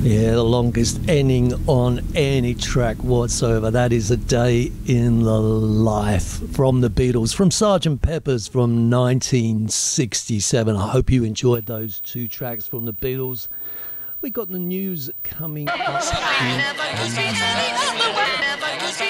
Yeah, the longest ending on any track whatsoever. That is A Day in the Life from the Beatles, from Sgt. Pepper's from 1967. I hope you enjoyed those two tracks from the Beatles. We got the news coming up.